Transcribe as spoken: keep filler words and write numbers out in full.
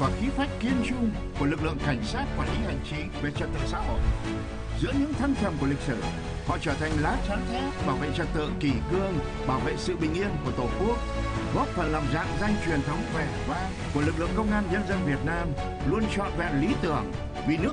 và khí phách kiên trung của lực lượng cảnh sát quản lý hành chính về trật tự xã hội. Giữa những thăng trầm của lịch sử, họ trở thành lá chắn thép bảo vệ trật tự kỷ cương, bảo vệ sự bình yên của Tổ quốc, góp phần làm rạng danh truyền thống vẻ vang của lực lượng công an nhân dân Việt Nam, luôn trọn vẹn lý tưởng vì nước